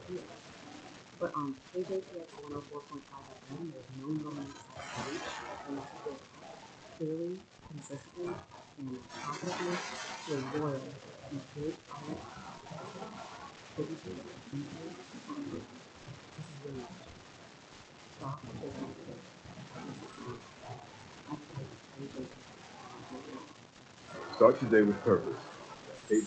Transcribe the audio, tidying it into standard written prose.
Yeah. But on KJTX 104.5 FM, there's no normal excited reach. And that's what we're about. Clearly, consistently, and profitably, we're loyal and good art businesses, DJs, artists. This is where you stop the bullshit. This is content. I type KJTX. Start your day with purpose.